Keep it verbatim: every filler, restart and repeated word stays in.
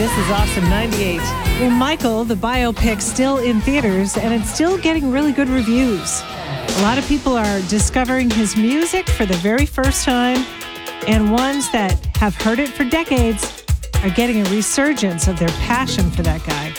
This is Awesome ninety-eight. Well, Michael, the biopic, still in theaters, and it's still getting really good reviews. A lot of people are discovering his music for the very first time, and ones that have heard it for decades are getting a resurgence of their passion for that guy.